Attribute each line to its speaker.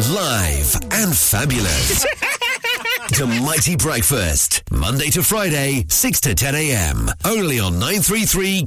Speaker 1: Live and fabulous. The Mighty Breakfast. Monday to Friday, 6 to 10 a.m. Only on 933